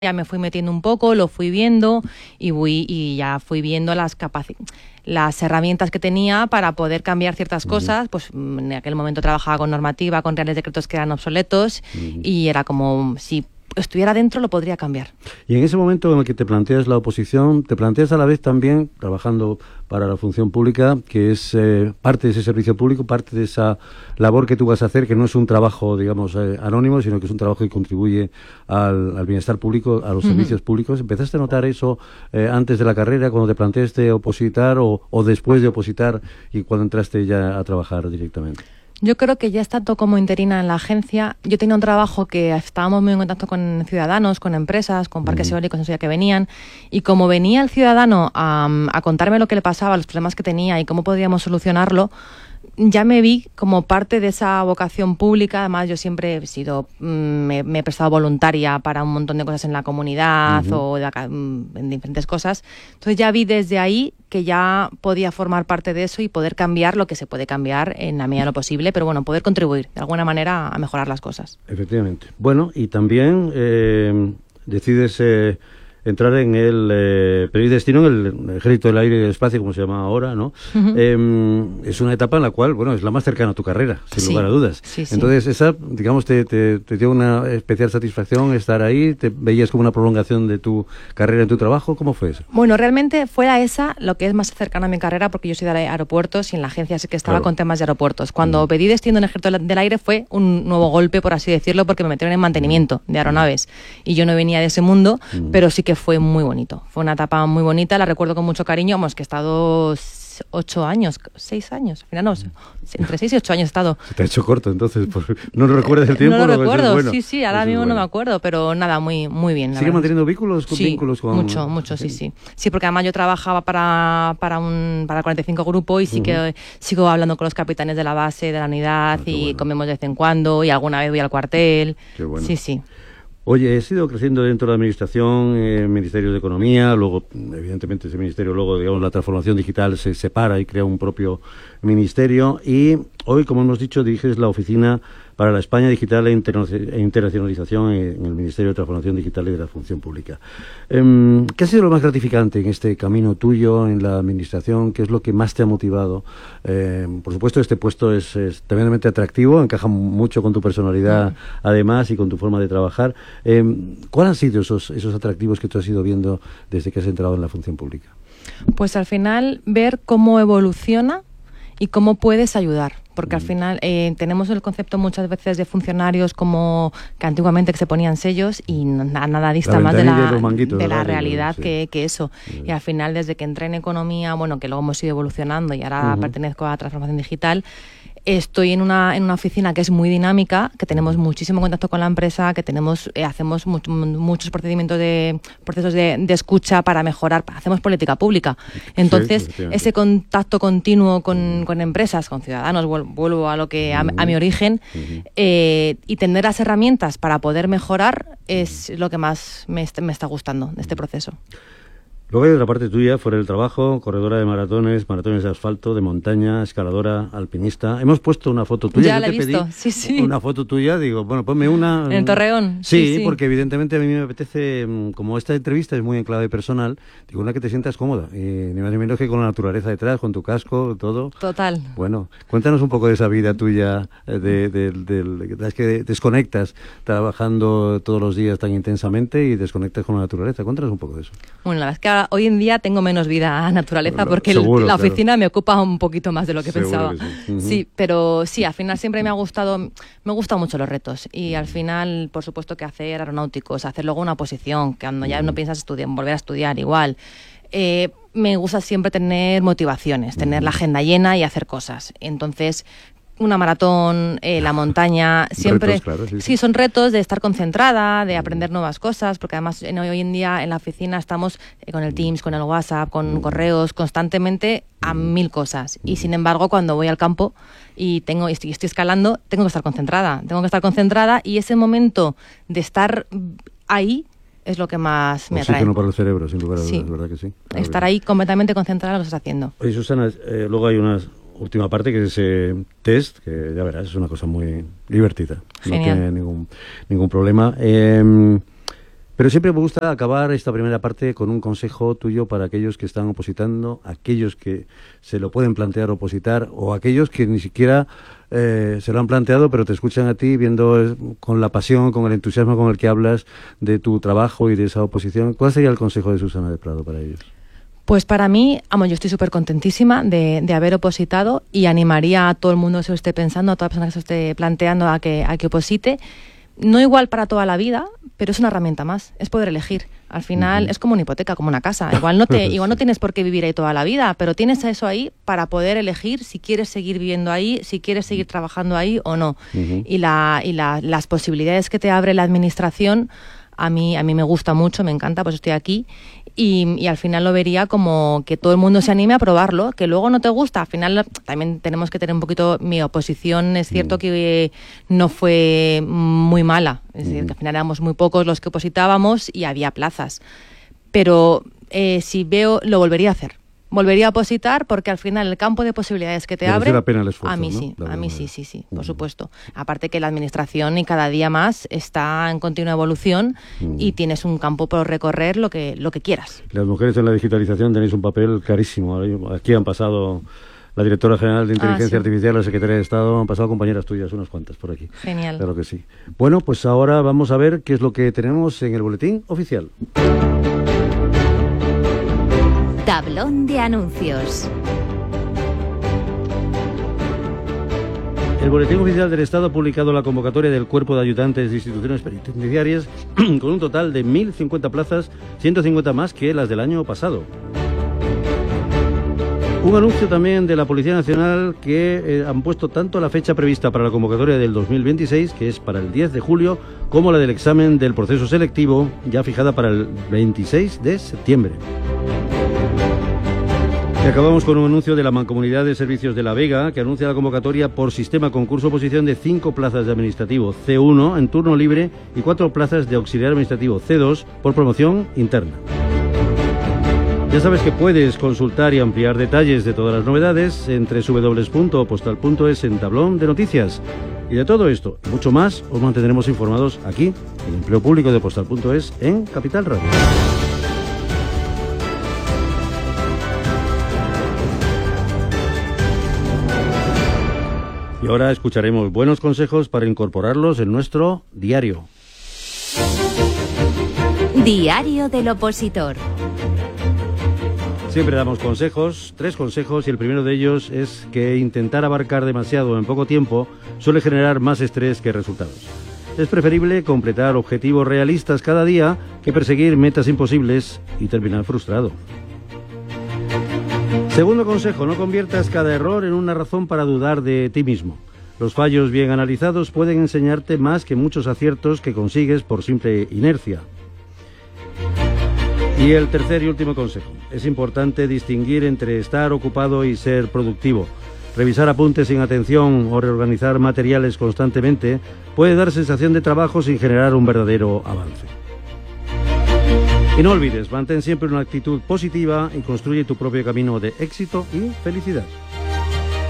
Ya me fui metiendo un poco, lo fui viendo y ya fui viendo las herramientas que tenía para poder cambiar ciertas cosas. Pues en aquel momento trabajaba con normativa, con reales decretos que eran obsoletos y era como si estuviera dentro lo podría cambiar. Y en ese momento en el que te planteas la oposición, te planteas a la vez también, trabajando para la función pública, que es parte de ese servicio público, parte de esa labor que tú vas a hacer, que no es un trabajo, digamos, anónimo, sino que es un trabajo que contribuye al bienestar público, a los servicios públicos. ¿Empezaste a notar eso antes de la carrera, cuando te planteaste opositar o después de opositar y cuando entraste ya a trabajar directamente? Yo creo que ya estando como interina en la agencia, yo tenía un trabajo que estábamos muy en contacto con ciudadanos, con empresas, con parques eólicos, no sé, que venían, y como venía el ciudadano a contarme lo que le pasaba, los problemas que tenía y cómo podíamos solucionarlo, ya me vi como parte de esa vocación pública. Además, yo siempre he sido, me he prestado voluntaria para un montón de cosas en la comunidad o en diferentes cosas. Entonces ya vi desde ahí que ya podía formar parte de eso y poder cambiar lo que se puede cambiar en la medida de lo posible, pero bueno, poder contribuir de alguna manera a mejorar las cosas. Efectivamente. Bueno, y también decides entrar en el pedir destino en el Ejército del Aire y del Espacio, como se llama ahora, ¿no? Es una etapa en la cual, bueno, es la más cercana a tu carrera, sin lugar a dudas. Sí. Entonces, esa, digamos, te dio una especial satisfacción estar ahí. ¿Te veías como una prolongación de tu carrera en tu trabajo? ¿Cómo fue eso? Bueno, realmente fuera esa lo que es más cercana a mi carrera, porque yo soy de aeropuertos y en la agencia sí que estaba con temas de aeropuertos. Cuando pedí destino en el Ejército del Aire fue un nuevo golpe, por así decirlo, porque me metieron en mantenimiento de aeronaves y yo no venía de ese mundo, pero sí que fue muy bonito. Fue una etapa muy bonita, la recuerdo con mucho cariño. Vamos, que he estado 8 años, 6 años, al final no, entre 6 y 8 años he estado. Se te ha hecho corto, entonces, ¿no lo recuerdas el tiempo? No lo recuerdo, bueno. sí, ahora mismo no me acuerdo, pero nada, muy bien. ¿Sigue manteniendo vínculos con...? Mucho, sí. Sí, porque además yo trabajaba para el 45 Grupo y sí que sigo hablando con los capitanes de la base, de la unidad y comemos de vez en cuando y alguna vez voy al cuartel. Qué bueno. Sí. Oye, he ido creciendo dentro de la administración, Ministerio de Economía, luego, evidentemente, ese ministerio, luego, digamos, la transformación digital se separa y crea un propio ministerio. Y hoy, como hemos dicho, diriges la Oficina para la España Digital e Internacionalización en el Ministerio de Transformación Digital y de la Función Pública. ¿Qué ha sido lo más gratificante en este camino tuyo en la administración? ¿Qué es lo que más te ha motivado? Por supuesto, este puesto es tremendamente atractivo, encaja mucho con tu personalidad, además, y con tu forma de trabajar. ¿Cuáles han sido esos atractivos que tú has ido viendo desde que has entrado en la función pública? Pues al final, ver cómo evoluciona y cómo puedes ayudar. Porque al final tenemos el concepto muchas veces de funcionarios como que antiguamente que se ponían sellos y nada dista más de la realidad que eso. Y al final, desde que entré en economía, bueno, que luego hemos ido evolucionando y ahora pertenezco a la transformación digital, estoy en una oficina que es muy dinámica, que tenemos muchísimo contacto con la empresa, que hacemos muchos procesos de escucha para mejorar, hacemos política pública. Entonces, ese contacto continuo con empresas, con ciudadanos, vuelvo a lo que a mi origen, y tener las herramientas para poder mejorar es lo que más me está gustando de este proceso. Luego hay otra parte tuya, fuera del trabajo, corredora de maratones de asfalto, de montaña, escaladora, alpinista. Hemos puesto una foto tuya. Ya la he visto, sí. Una foto tuya, digo, bueno, ponme una. ¿En Torreón? Sí, porque evidentemente a mí me apetece, como esta entrevista es muy en clave personal, digo, una que te sientas cómoda. Y ni más ni menos que con la naturaleza detrás, con tu casco, todo. Total. Bueno, cuéntanos un poco de esa vida tuya, de que desconectas trabajando todos los días tan intensamente y desconectas con la naturaleza. Cuéntanos un poco de eso. Bueno, la verdad es que ahora, hoy en día tengo menos vida a naturaleza porque seguro, la oficina me ocupa un poquito más de lo que seguro pensaba. Que sí. Sí, pero sí, al final siempre me han gustado mucho los retos y al final, por supuesto, que hacer aeronáuticos, hacer luego una oposición, que cuando ya no piensas volver a estudiar igual. Me gusta siempre tener motivaciones, tener la agenda llena y hacer cosas. Entonces, una maratón, la montaña, siempre retos, claro, sí, son retos de estar concentrada, de aprender nuevas cosas, porque además hoy en día en la oficina estamos con el Teams, con el WhatsApp, con correos, constantemente a 1000 cosas. Y sin embargo, cuando voy al campo y estoy escalando, tengo que estar concentrada y ese momento de estar ahí es lo que más me atrae. Oxígeno para el cerebro, sin lugar a dudas, ¿verdad que sí? Estar ahí completamente concentrada en lo que estás haciendo. Oye, Susana, luego hay una última parte que es ese test, que ya verás, es una cosa muy divertida. Genial. No tiene ningún problema. Pero siempre me gusta acabar esta primera parte con un consejo tuyo para aquellos que están opositando, aquellos que se lo pueden plantear opositar o aquellos que ni siquiera se lo han planteado, pero te escuchan a ti viendo con la pasión, con el entusiasmo con el que hablas de tu trabajo y de esa oposición. ¿Cuál sería el consejo de Susana de Prado para ellos? Pues para mí, yo estoy súper contentísima de haber opositado y animaría a todo el mundo que se lo esté pensando, a toda persona que se lo esté planteando a que oposite. No igual para toda la vida, pero es una herramienta más, es poder elegir. Al final es como una hipoteca, como una casa. Igual no tienes por qué vivir ahí toda la vida, pero tienes eso ahí para poder elegir si quieres seguir viviendo ahí, si quieres seguir trabajando ahí o no. Y las posibilidades que te abre la administración, a mí me gusta mucho, me encanta, pues estoy aquí. Y al final lo vería como que todo el mundo se anime a probarlo, que luego no te gusta. Al final también tenemos que tener un poquito... Mi oposición es cierto que no fue muy mala. Es decir, que al final éramos muy pocos los que opositábamos y había plazas. Pero si veo, lo volvería a hacer. Volvería a opositar porque al final el campo de posibilidades que te abre... la pena el esfuerzo, a mí ¿no? sí, sí, por supuesto. Aparte que la administración y cada día más está en continua evolución y tienes un campo por recorrer lo que quieras. Las mujeres en la digitalización tenéis un papel carísimo. Aquí han pasado la directora general de Inteligencia Artificial, la secretaria de Estado, han pasado compañeras tuyas, unas cuantas por aquí. Genial. Claro que sí. Bueno, pues ahora vamos a ver qué es lo que tenemos en el boletín oficial. Tablón de anuncios. El Boletín Oficial del Estado ha publicado la convocatoria del Cuerpo de Ayudantes de Instituciones Penitenciarias con un total de 1.050 plazas, 150 más que las del año pasado. Un anuncio también de la Policía Nacional que han puesto tanto la fecha prevista para la convocatoria del 2026, que es para el 10 de julio, como la del examen del proceso selectivo, ya fijada para el 26 de septiembre. Y acabamos con un anuncio de la Mancomunidad de Servicios de La Vega, que anuncia la convocatoria por sistema concurso-oposición de 5 plazas de administrativo C1 en turno libre y 4 plazas de auxiliar administrativo C2 por promoción interna. Ya sabes que puedes consultar y ampliar detalles de todas las novedades en www.postal.es en tablón de noticias. Y de todo esto y mucho más os mantendremos informados aquí, en Empleo Público de Postal.es en Capital Radio. Y ahora escucharemos buenos consejos para incorporarlos en nuestro diario. Diario del opositor. Siempre damos consejos, 3 consejos, y el primero de ellos es que intentar abarcar demasiado en poco tiempo suele generar más estrés que resultados. Es preferible completar objetivos realistas cada día que perseguir metas imposibles y terminar frustrado. Segundo consejo, no conviertas cada error en una razón para dudar de ti mismo. Los fallos bien analizados pueden enseñarte más que muchos aciertos que consigues por simple inercia. Y el tercer y último consejo, es importante distinguir entre estar ocupado y ser productivo. Revisar apuntes sin atención o reorganizar materiales constantemente puede dar sensación de trabajo sin generar un verdadero avance. Y no olvides, mantén siempre una actitud positiva y construye tu propio camino de éxito y felicidad.